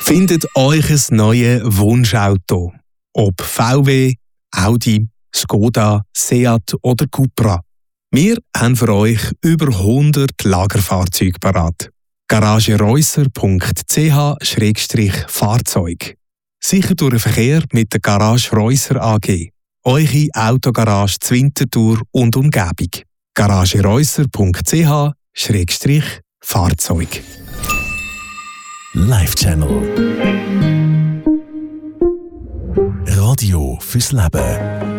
Findet euch ein neues Wunschauto. Ob VW, Audi, Skoda, Seat oder Cupra. Wir haben für euch über 100 Lagerfahrzeuge parat. garagereusser.ch/Fahrzeug. Sicher durch den Verkehr mit der Garage Reusser AG. Eure Autogarage Zwintertour und Umgebung. garagereusser.ch/Fahrzeug. Live Channel. Radio fürs Leben.